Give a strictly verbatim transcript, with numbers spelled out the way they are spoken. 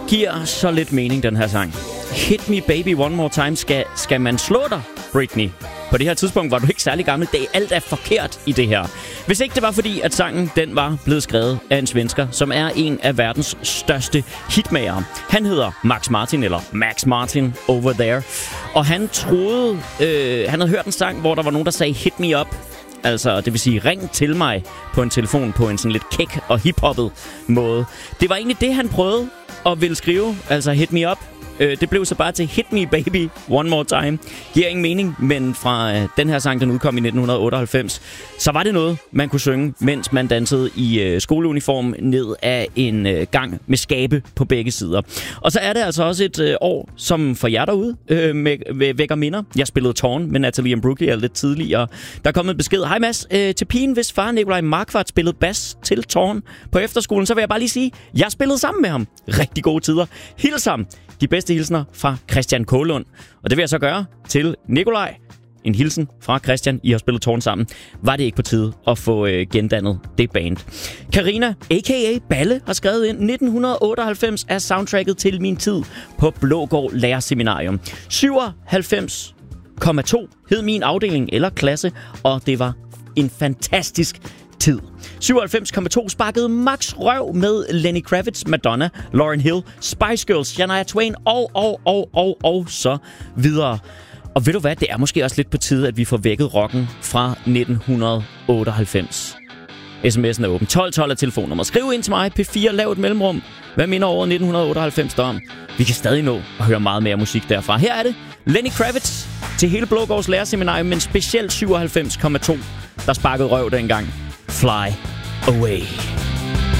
giver så lidt mening, den her sang. Hit me baby one more time. Skal, skal man slå dig, Britney? På det her tidspunkt var du ikke særlig gammel. Det, alt er forkert i det her. Hvis ikke det var fordi, at sangen den var blevet skrevet af en svensker, som er en af verdens største hitmagere. Han hedder Max Martin, eller Max Martin over there. Og han troede, øh, han havde hørt en sang, hvor der var nogen, der sagde hit me up. Altså, det vil sige, ring til mig på en telefon på en sådan lidt kæk og hiphoppet måde. Det var egentlig det, han prøvede at ville skrive, altså hit me up. Det blev så bare til Hit Me Baby One More Time. Giver ingen mening, men fra øh, den her sang, den udkom i nitten otteoghalvfems, så var det noget, man kunne synge, mens man dansede i øh, skoleuniform ned af en øh, gang med skabe på begge sider. Og så er det altså også et øh, år, som for jer derude øh, med, med vækker minder. Jeg spillede Torn med Natalie Imbruglia lidt tidligere. Der er kommet en besked. Hej Mads, øh, til pigen, hvis far Nikolaj Markvart spillede bas til Torn på efterskolen, så vil jeg bare lige sige, jeg spillede sammen med ham. Rigtig gode tider. Hils ham. De bedste hilsner fra Christian Kålund. Og det vil jeg så gøre til Nikolaj. En hilsen fra Christian. I har spillet Torn sammen. Var det ikke på tide at få øh, gendannet det band? Karina, a k a. Balle, har skrevet ind. nitten otteoghalvfems er soundtracket til min tid på Blågård Lærerseminarium. syvoghalvfems komma to hed min afdeling eller klasse, og det var en fantastisk tid. syvoghalvfems komma to sparkede max røv med Lenny Kravitz, Madonna, Lauryn Hill, Spice Girls, Shania Twain og, og, og, og, og så videre. Og ved du hvad, det er måske også lidt på tide, at vi får vækket rocken fra nitten otteoghalvfems. sms'en er åben. tolv tolv er telefonnummer. Skriv ind til mig, P fire, lav et mellemrum. Hvad minder over nitten otteoghalvfems der om? Vi kan stadig nå at høre meget mere musik derfra. Her er det Lenny Kravitz til hele Blågårds Lærerseminarium, men specielt syvoghalvfems komma to, der sparkede røv dengang. Fly away.